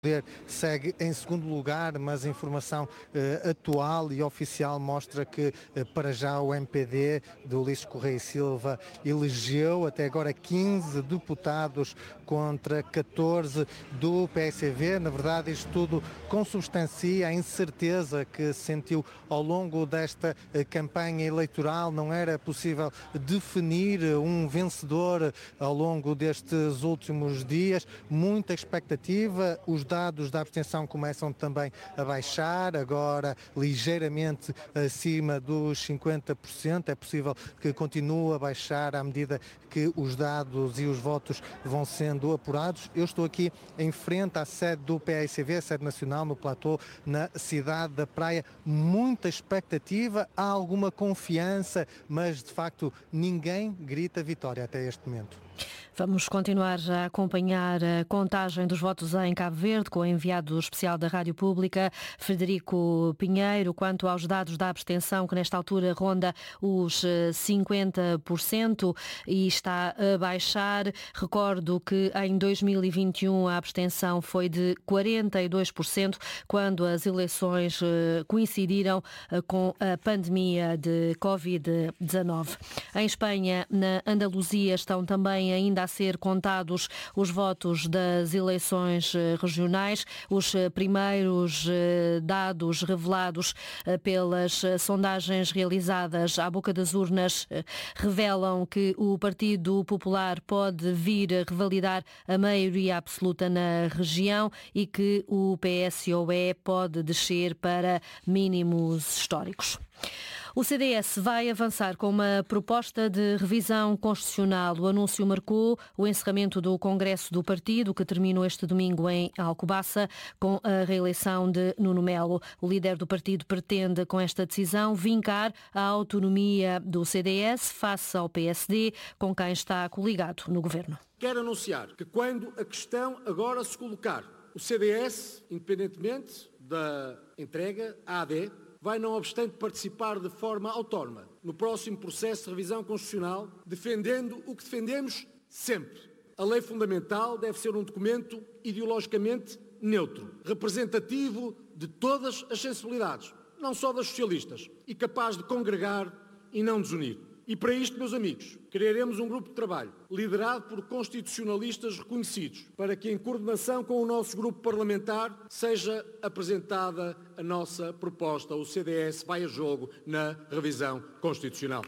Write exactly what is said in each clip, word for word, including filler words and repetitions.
Segue em segundo lugar, mas a informação eh, atual e oficial mostra que eh, para já o M P D de Ulisses Correia e Silva elegeu até agora quinze deputados contra catorze do P S V. Na verdade, isto tudo consubstancia a incerteza que sentiu ao longo desta eh, campanha eleitoral. Não era possível definir um vencedor ao longo destes últimos dias. Muita expectativa. Os dados da abstenção começam também a baixar, agora ligeiramente acima dos cinquenta por cento. É possível que continue a baixar à medida que os dados e os votos vão sendo apurados. Eu estou aqui em frente à sede do P S V, a sede nacional, no platô, na cidade da Praia. Muita expectativa, há alguma confiança, mas de facto ninguém grita vitória até este momento. Vamos continuar a acompanhar a contagem dos votos em Cabo Verde com o enviado especial da Rádio Pública, Frederico Pinheiro, quanto aos dados da abstenção, que nesta altura ronda os cinquenta por cento e está a baixar. Recordo que em dois mil e vinte e um a abstenção foi de quarenta e dois por cento, quando as eleições coincidiram com a pandemia de covid dezanove. Em Espanha, na Andaluzia, estão também ainda a ser contados os votos das eleições regionais. Os primeiros dados revelados pelas sondagens realizadas à boca das urnas revelam que o Partido Popular pode vir a revalidar a maioria absoluta na região e que o P S O E pode descer para mínimos históricos. O C D S vai avançar com uma proposta de revisão constitucional. O anúncio marcou o encerramento do Congresso do partido, que terminou este domingo em Alcobaça, com a reeleição de Nuno Melo. O líder do partido pretende, com esta decisão, vincar a autonomia do C D S face ao P S D, com quem está coligado no governo. Quero anunciar que quando a questão agora se colocar, o C D S, independentemente da entrega à A D, vai, não obstante, participar de forma autónoma no próximo processo de revisão constitucional, defendendo o que defendemos sempre. A lei fundamental deve ser um documento ideologicamente neutro, representativo de todas as sensibilidades, não só das socialistas, e capaz de congregar e não desunir. E para isto, meus amigos, criaremos um grupo de trabalho liderado por constitucionalistas reconhecidos, para que, em coordenação com o nosso grupo parlamentar, seja apresentada a nossa proposta. O C D S vai a jogo na revisão constitucional.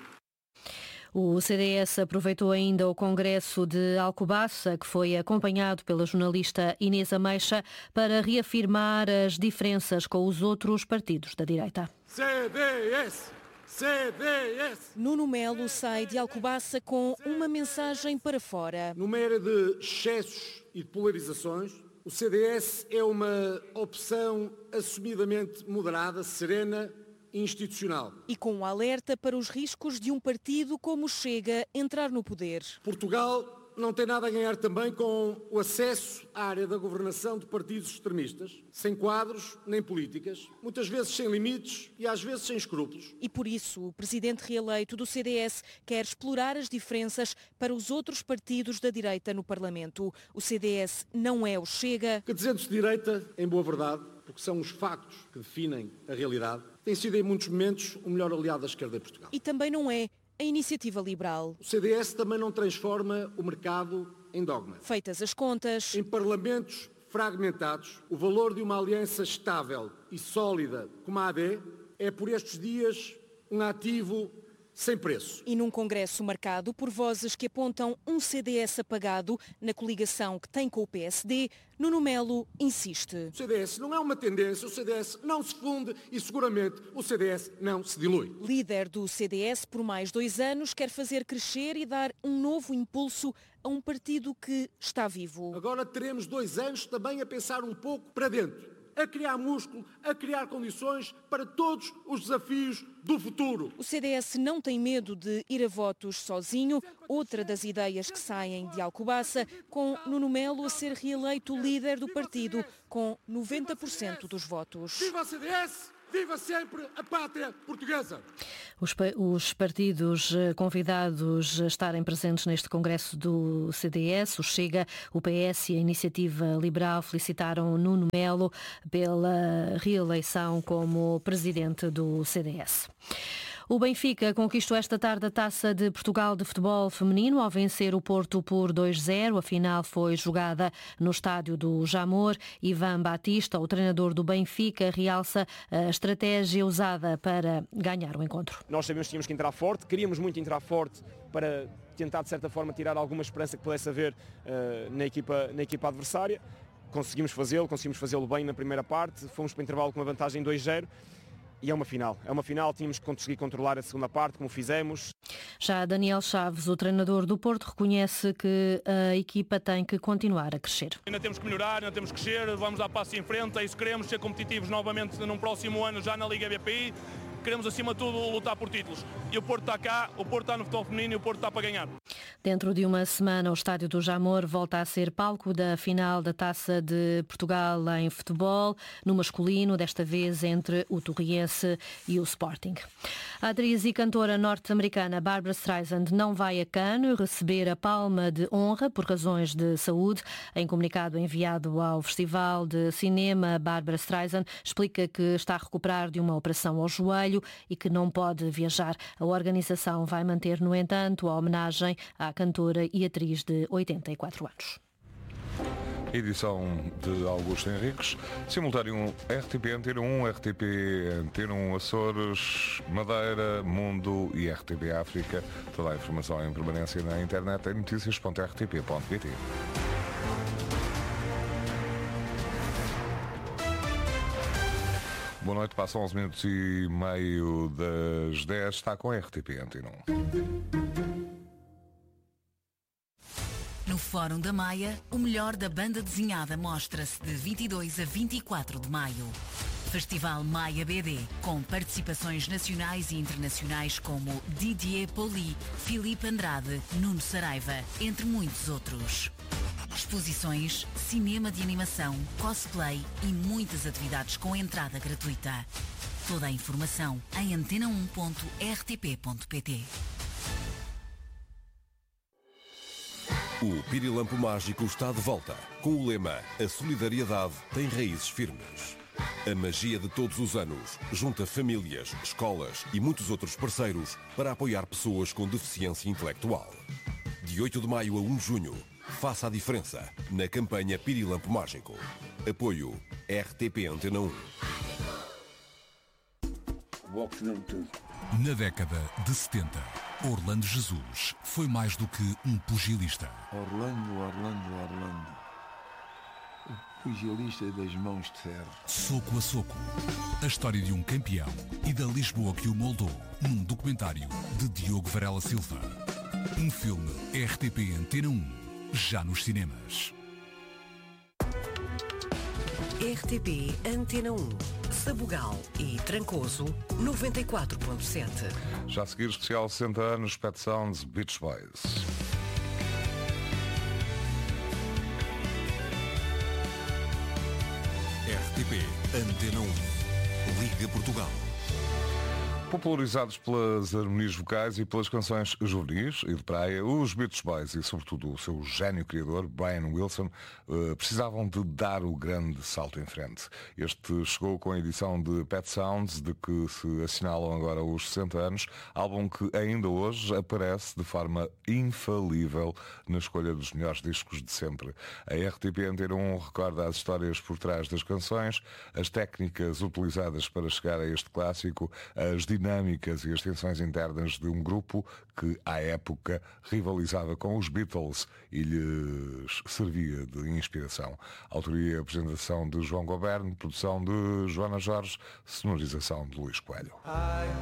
O C D S aproveitou ainda o Congresso de Alcobaça, que foi acompanhado pela jornalista Inês Ameixa, para reafirmar as diferenças com os outros partidos da direita. C D S! C D S! Nuno Melo sai de Alcobaça com uma mensagem para fora. Numa era de excessos e de polarizações, o C D S é uma opção assumidamente moderada, serena e institucional. E com um alerta para os riscos de um partido como o Chega entrar no poder. Portugal não tem nada a ganhar também com o acesso à área da governação de partidos extremistas, sem quadros nem políticas, muitas vezes sem limites e às vezes sem escrúpulos. E por isso o presidente reeleito do C D S quer explorar as diferenças para os outros partidos da direita no Parlamento. O C D S não é o Chega. Que dizendo-se direita, em boa verdade, porque são os factos que definem a realidade, tem sido em muitos momentos o melhor aliado da esquerda em Portugal. E também não é a Iniciativa Liberal. O C D S também não transforma o mercado em dogma. Feitas as contas, em parlamentos fragmentados, o valor de uma aliança estável e sólida como a A D é por estes dias um ativo sem preço. E num congresso marcado por vozes que apontam um C D S apagado na coligação que tem com o P S D, Nuno Melo insiste. O C D S não é uma tendência, o C D S não se funde e seguramente o C D S não se dilui. Líder do C D S por mais dois anos, quer fazer crescer e dar um novo impulso a um partido que está vivo. Agora teremos dois anos também a pensar um pouco para dentro, a criar músculo, a criar condições para todos os desafios do futuro. O C D S não tem medo de ir a votos sozinho, outra das ideias que saem de Alcobaça, com Nuno Melo a ser reeleito líder do partido, com noventa por cento dos votos. Viva o C D S! Viva sempre a pátria portuguesa! Os, os partidos convidados a estarem presentes neste congresso do C D S, o Chega, o P S e a Iniciativa Liberal, felicitaram Nuno Melo pela reeleição como presidente do C D S. O Benfica conquistou esta tarde a Taça de Portugal de Futebol Feminino ao vencer o Porto por dois a zero. A final foi jogada no estádio do Jamor. Ivan Batista, o treinador do Benfica, realça a estratégia usada para ganhar o encontro. Nós sabemos que tínhamos que entrar forte, queríamos muito entrar forte para tentar, de certa forma, tirar alguma esperança que pudesse haver uh, na, equipa, na equipa adversária. Conseguimos fazê-lo, conseguimos fazê-lo bem na primeira parte, fomos para o intervalo com uma vantagem de dois a zero. E é uma final, é uma final, tínhamos que conseguir controlar a segunda parte, como fizemos. Já Daniel Chaves, o treinador do Porto, reconhece que a equipa tem que continuar a crescer. Ainda temos que melhorar, ainda temos que crescer, vamos dar passo em frente, é isso que queremos, ser competitivos novamente num próximo ano já na Liga B P I. Queremos, acima de tudo, lutar por títulos. E o Porto está cá, o Porto está no futebol feminino e o Porto está para ganhar. Dentro de uma semana, o estádio do Jamor volta a ser palco da final da Taça de Portugal em futebol, no masculino, desta vez entre o Torriense e o Sporting. A atriz e cantora norte-americana Barbra Streisand não vai a Cannes receber a Palma de Honra por razões de saúde. Em comunicado enviado ao Festival de Cinema, Barbra Streisand explica que está a recuperar de uma operação ao joelho e que não pode viajar. A organização vai manter, no entanto, a homenagem à cantora e atriz de oitenta e quatro anos. Edição de Augusto Henriques, simultâneo R T P Antena um, R T P Antena um Açores, Madeira, Mundo e R T P África. Toda a informação em permanência na internet em notícias ponto r t p ponto p t. Boa noite, passam onze minutos e meio das dez, está com a R T P Antena um. No Fórum da Maia, o melhor da banda desenhada mostra-se de vinte e dois a vinte e quatro de maio. Festival Maia B D, com participações nacionais e internacionais como Didier Poli, Filipe Andrade, Nuno Saraiva, entre muitos outros. Exposições, cinema de animação, cosplay e muitas atividades com entrada gratuita. Toda a informação em antena um ponto r t p ponto p t. O Pirilampo Mágico está de volta, com o lema A solidariedade tem raízes firmes. A magia de todos os anos junta famílias, escolas e muitos outros parceiros para apoiar pessoas com deficiência intelectual. De oito de maio a um de junho, faça a diferença na campanha Pirilampo Mágico. Apoio R T P Antena um. Na década de setenta, Orlando Jesus foi mais do que um pugilista. Orlando, Orlando, Orlando. O pugilista das mãos de ferro. Soco a soco. A história de um campeão e da Lisboa que o moldou num documentário de Diogo Varela Silva. Um filme R T P Antena um, já nos cinemas. R T P Antena um. Sabugal e Trancoso, noventa e quatro ponto sete. Já a seguir, especial sessenta anos, Pet Sounds, Beach Boys. R T P Antena um. Liga Portugal. Popularizados pelas harmonias vocais e pelas canções juvenis e de praia, os Beach Boys e, sobretudo, o seu gênio criador, Brian Wilson, uh, precisavam de dar o grande salto em frente. Este chegou com a edição de Pet Sounds, de que se assinalam agora os sessenta anos, álbum que ainda hoje aparece de forma infalível na escolha dos melhores discos de sempre. A R T P Antena um recorda as histórias por trás das canções, as técnicas utilizadas para chegar a este clássico, as dinâmicas dinâmicas e as tensões internas de um grupo que, à época, rivalizava com os Beatles e lhes servia de inspiração. Autoria e apresentação de João Goberno, produção de Joana Jorge, sonorização de Luís Coelho.